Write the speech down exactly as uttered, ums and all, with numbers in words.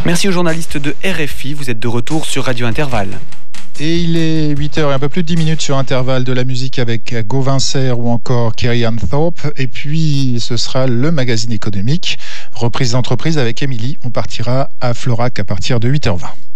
Merci aux journalistes de R F I, vous êtes de retour sur Radio Intervalle. Et il est huit heures et un peu plus de dix minutes sur Intervalle, de la musique avec Gauvin Serre ou encore Kerry-Ann Thorpe. Et puis ce sera le magazine économique, reprise d'entreprise avec Émilie. On partira à Florac à partir de huit heures vingt.